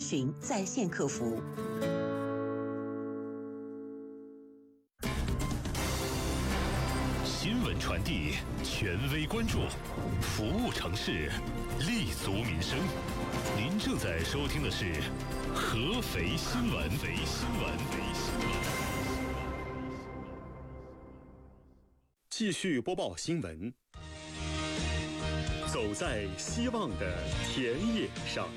询在线客服。 新闻传递，权威关注，服务城市，立足民生。您正在收听的是合肥新闻。 继续播报新闻。走在希望的田野上。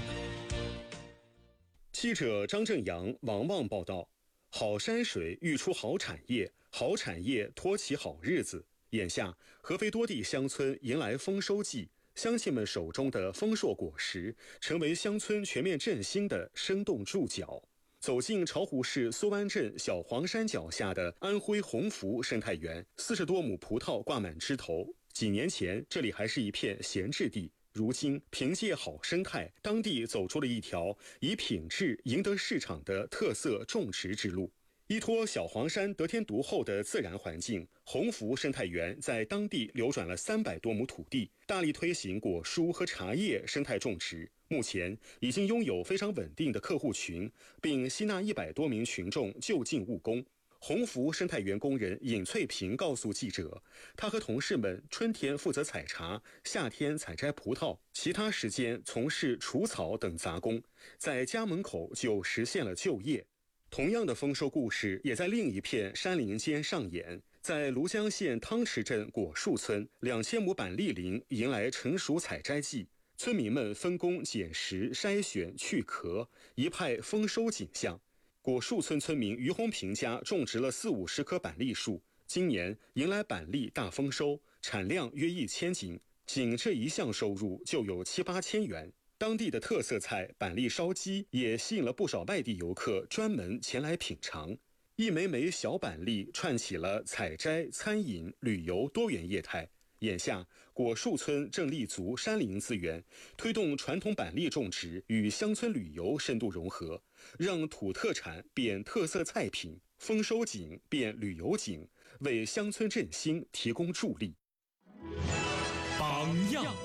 记者张正阳、王旺报道：好山水育出好产业，好产业托起好日子。眼下，合肥多地乡村迎来丰收季，乡亲们手中的丰硕果实，成为乡村全面振兴的生动注脚。走进巢湖市苏湾镇小黄山脚下的安徽鸿福生态园，40多亩葡萄挂满枝头。几年前，这里还是一片闲置地，如今凭借好生态，当地走出了一条以品质赢得市场的特色种植之路。依托小黄山得天独厚的自然环境，鸿福生态园在当地流转了300多亩土地，大力推行果蔬和茶叶生态种植。目前已经拥有非常稳定的客户群，并吸纳100多名群众就近务工。鸿福生态园工人尹翠萍告诉记者，他和同事们春天负责采茶，夏天采摘葡萄，其他时间从事除草等杂工，在家门口就实现了就业。同样的丰收故事也在另一片山林间上演。在庐江县汤池镇果树村，2000亩板栗林迎来成熟采摘季，村民们分工捡拾、筛选、去壳，一派丰收景象。果树村村民于红平家种植了40-50棵板栗树，今年迎来板栗大丰收，产量约1000斤，仅这一项收入就有7-8千元。当地的特色菜板栗烧鸡也吸引了不少外地游客专门前来品尝。一枚枚小板栗串起了采摘、餐饮、旅游多元业态。眼下，果树村正立足山林资源，推动传统板栗种植与乡村旅游深度融合，让土特产变特色菜品，丰收景变旅游景，为乡村振兴提供助力。 榜样。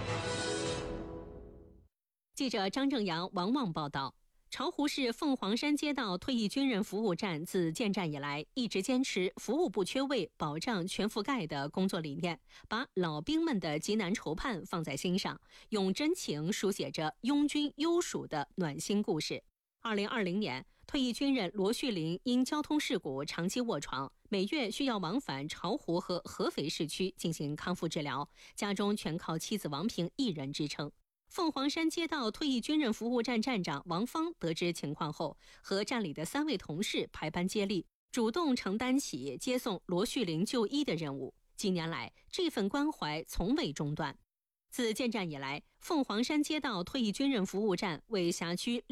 记者张正阳、王旺报道，巢湖市凤凰山街道退役军人服务站自建站以来，一直坚持服务不缺位、保障全覆盖的工作理念，把老兵们的急难愁盼放在心上，用真情书写着拥军忧属的暖心故事。2020年，退役军人罗旭林因交通事故长期卧床，每月需要往返巢湖和合肥市区进行康复治疗，家中全靠妻子王平一人支撑。凤凰山街道退役军人服务站站长王芳得知情况后，和站里的3位同事排班接力，主动承担起接送罗旭林就医的任务。几年来，这份关怀从未中断。自建站以来，凤凰山街道退役军人服务站为辖区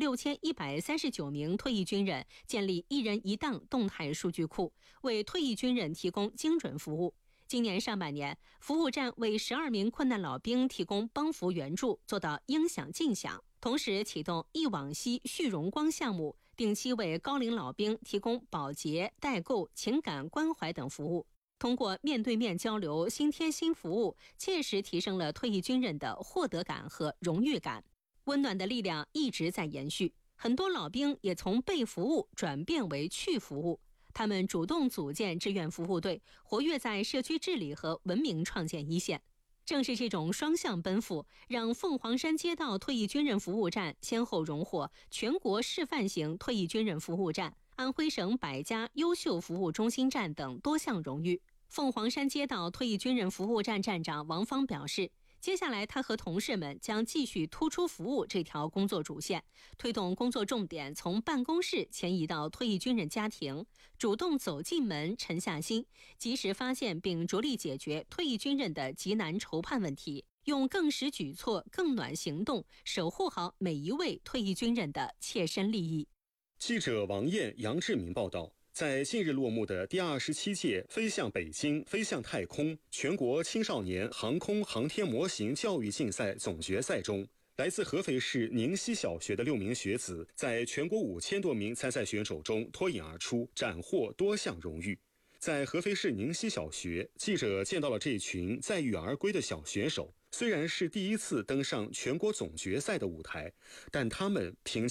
6139名退役军人建立1人1档动态数据库，为退役军人提供精准服务。今年上半年，服务站为12名困难老兵提供帮扶援助，做到应响尽响。同时启动忆往昔续荣光项目，定期为高龄老兵提供保洁、代购、情感关怀等服务。通过面对面交流、新贴心服务，切实提升了退役军人的获得感和荣誉感。温暖的力量一直在延续，很多老兵也从被服务转变为去服务。他们主动组建志愿服务队，活跃在社区治理和文明创建一线。正是这种双向奔赴，让凤凰山街道退役军人服务站先后荣获全国示范型退役军人服务站、安徽省100家优秀服务中心站等多项荣誉。凤凰山街道退役军人服务站站长王芳表示，接下来他和同事们将继续突出服务这条工作主线，推动工作重点从办公室迁移到退役军人家庭，主动走进门沉下心，及时发现并着力解决退役军人的急难愁盼问题，用更实举措、更暖行动守护好每一位退役军人的切身利益。 记者王燕、杨志明报道，在近日落幕的第27届飞向北京、飞向太空全国青少年航空航天模型教育竞赛总决赛中，来自合肥市宁西小学的6名学子在全国5000多名参赛选手中脱颖而出，斩获多项荣誉。在合肥市宁西小学，记者见到了这群载誉而归的小选手，虽然是第一次登上全国总决赛的舞台，但他们凭